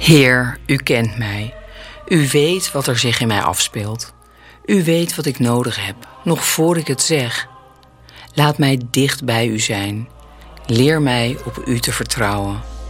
Heer, u kent mij. U weet wat er zich in mij afspeelt. U weet wat ik nodig heb, nog voor ik het zeg. Laat mij dicht bij u zijn. Leer mij op u te vertrouwen.